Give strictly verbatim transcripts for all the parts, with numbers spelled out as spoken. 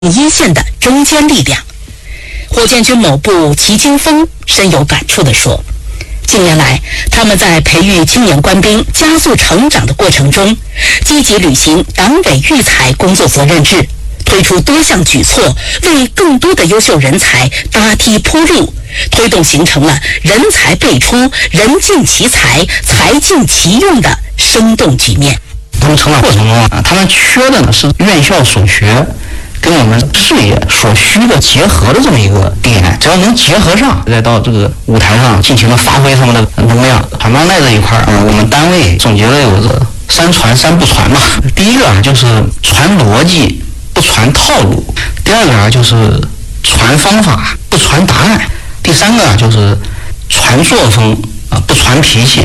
一线的中坚力量。火箭军某部齐金峰深有感触地说，近年来他们在培育青年官兵加速成长的过程中，积极履行党委育才工作责任制，推出多项举措，为更多的优秀人才搭梯铺路，推动形成了人才辈出、人尽其才、才尽其用的生动局面。 他们成长过程中啊，他们缺的呢是院校所学跟我们事业所需的结合的这么一个点，只要能结合上，再到这个舞台上尽情的发挥他们的能量。传帮带这一块儿，呃，我们单位总结了有个三传三不传吧。第一个啊，就是传逻辑不传套路；第二个啊，就是传方法不传答案；第三个啊，就是传作风啊不传脾气。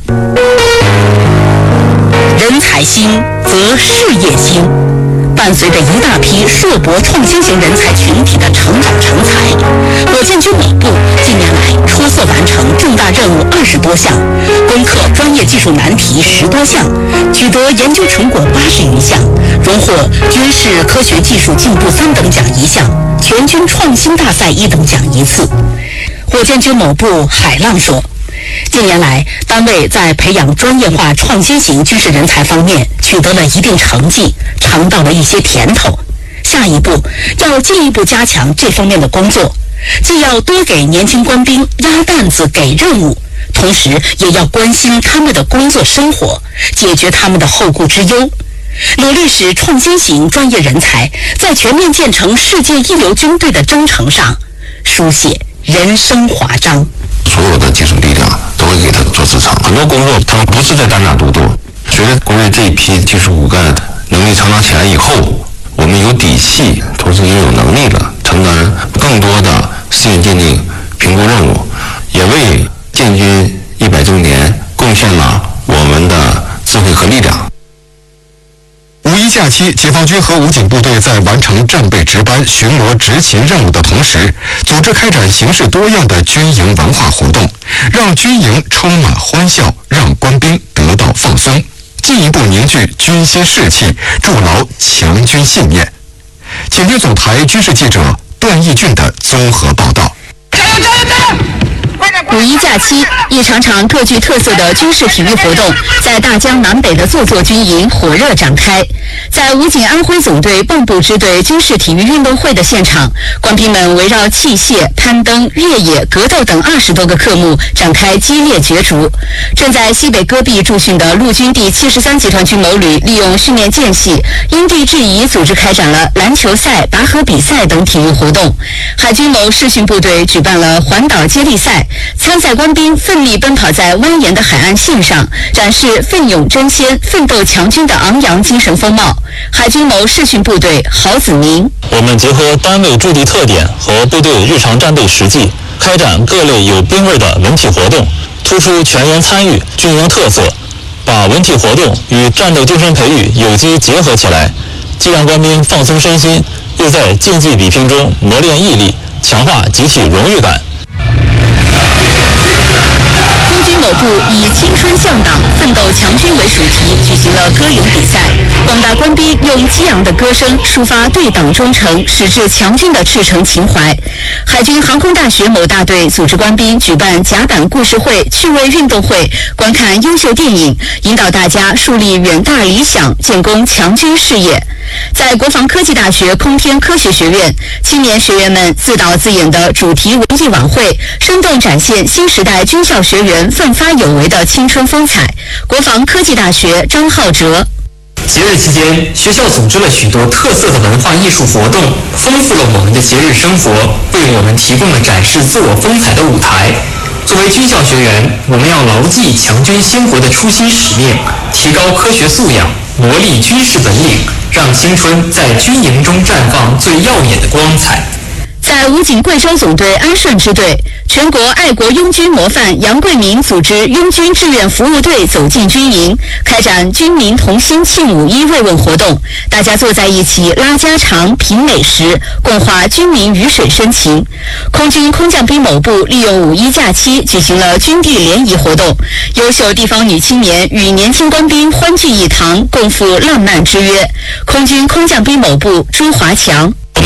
人才兴则事业兴。伴随着一大批硕博创新型人才群体的成长成才，火箭军某部近年来出色完成重大任务二十多项，攻克专业技术难题十多项，取得研究成果八十余项，荣获军事科学技术进步三等奖一项，全军创新大赛一等奖一次。火箭军某部海浪说，近年来，单位在培养专业化创新型军事人才方面取得了一定成绩，尝到了一些甜头。下一步要进一步加强这方面的工作，既要多给年轻官兵压担子给任务，同时也要关心他们的工作生活，解决他们的后顾之忧，努力使创新型专业人才在全面建成世界一流军队的征程上书写人生华章。 所有的技术力量都会给他做支撑，很多工作他们不是在单打独斗。随着国内这一批技术骨干能力成长起来以后，我们有底气，同时也有能力了，承担更多的试验鉴定评估任务，也为建军一百周年贡献了我们的智慧和力量。 五一假期，解放军和武警部队在完成战备值班、巡逻执勤任务的同时，组织开展形式多样的军营文化活动，让军营充满欢笑，让官兵得到放松，进一步凝聚军心士气，筑牢强军信念。请听总台军事记者段义俊的综合报道。 加油加油加油！ 五一假期，一场场各具特色的军事体育活动在大江南北的座座军营火热展开。在武警安徽总队蚌埠支队军事体育运动会的现场，官兵们围绕器械、攀登、越野、格斗等二十多个科目展开激烈角逐。正在西北戈壁驻训的陆军第七十三集团军某旅，利用训练间隙，因地制宜组织开展了篮球赛、拔河比赛等体育活动。海军某视训部队举办了环岛接力赛，参赛官兵奋力奔跑在蜿蜒的海岸线上，展示奋勇争先、奋斗强军的昂扬精神风貌。海军某视训部队郝子明： 我们结合单位驻地特点和部队日常战备实际，开展各类有兵味的文体活动，突出全员参与、军营特色，把文体活动与战斗精神培育有机结合起来，既让官兵放松身心，又在竞技比拼中磨练毅力，强化集体荣誉感。 空军某部以青春向党、奋斗强军为主题举行了歌咏比赛，广大官兵用激昂的歌声抒发对党忠诚、矢志强军的赤诚情怀。海军航空大学某大队组织官兵举办甲板故事会、趣味运动会，观看优秀电影，引导大家树立远大理想，建功强军事业。在国防科技大学空天科学学院，青年学员们自导自演的主题文艺晚会，生动展现新时代军校学员奋发有为的青春风采。国防科技大学张浩哲： 节日期间，学校组织了许多特色的文化艺术活动，丰富了我们的节日生活，为我们提供了展示自我风采的舞台。作为军校学员，我们要牢记强军兴国的初心使命，提高科学素养，磨砺军事本领，让青春在军营中绽放最耀眼的光彩。 在武警贵州总队安顺支队，全国爱国拥军模范杨贵民组织拥军志愿服务队走进军营，开展军民同心庆五一慰问活动。大家坐在一起拉家常、品美食，共话军民鱼水深情。空军空降兵某部利用五一假期举行了军地联谊活动，优秀地方女青年与年轻官兵欢聚一堂，共赴浪漫之约。空军空降兵某部朱华强：